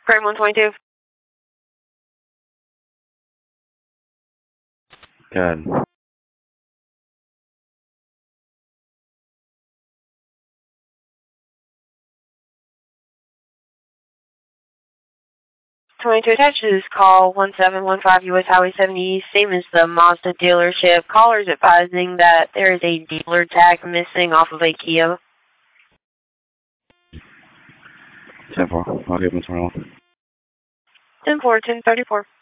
Frame 122. Good. Attaches call 1715 US Highway 70 East. Same as the Mazda dealership. Callers advising that there is a dealer tag missing off of a Kia. 10-4. I'll give him 21. 10-4, 1034.